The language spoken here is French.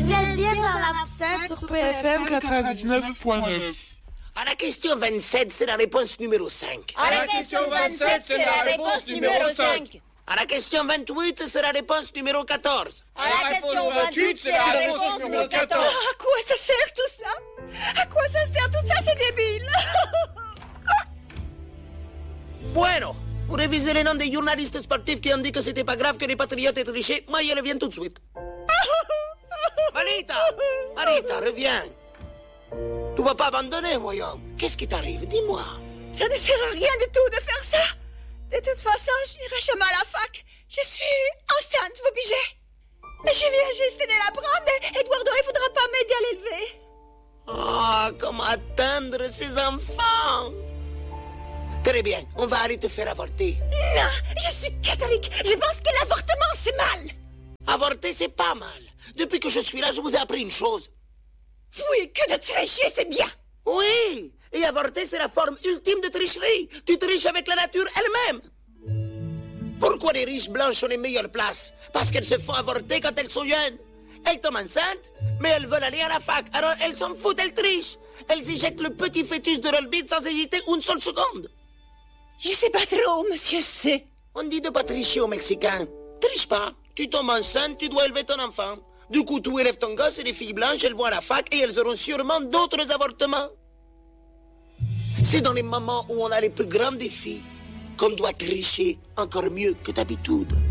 êtes bien dans l'absinthe sur PFM 99.9. À la question 27, c'est la réponse numéro 5. À la question 27, c'est la réponse numéro 5. À la question 28, c'est la réponse numéro 14. À la question 28, c'est la réponse numéro 14. À quoi ça sert tout ça? À quoi ça sert tout ça? C'est débile. Bueno, pour réviser les noms des journalistes sportifs qui ont dit que c'était pas grave que les patriotes aient triché, Maria revient tout de suite. Marita, reviens. Tu vas pas abandonner, voyons. Qu'est-ce qui t'arrive? Dis-moi. Ça ne sert à rien du tout de faire ça. De toute façon, je n'irai jamais à la fac. Je suis enceinte, vous pigez. Mais je viens juste de l'apprendre. Eduardo ne voudra pas m'aider à l'élever. Ah, comment atteindre ces enfants? Très bien, on va aller te faire avorter. Non, je suis catholique. Je pense que l'avortement, c'est mal. Avorter, c'est pas mal. Depuis que je suis là, je vous ai appris une chose. Oui, que de tricher, c'est bien. Oui, et avorter, c'est la forme ultime de tricherie. Tu triches avec la nature elle-même. Pourquoi les riches blanches ont les meilleures places? Parce qu'elles se font avorter quand elles sont jeunes. Elles tombent enceintes, mais elles veulent aller à la fac. Alors elles s'en foutent, elles trichent. Elles éjectent le petit fœtus de leur bide sans hésiter une seule seconde. Je sais pas trop, monsieur C. On dit de pas tricher aux Mexicains. Triche pas. Tu tombes enceinte, tu dois élever ton enfant. Du coup, tu élèves ton gosse et les filles blanches, elles vont à la fac et elles auront sûrement d'autres avortements. C'est dans les moments où on a les plus grands défis qu'on doit tricher encore mieux que d'habitude.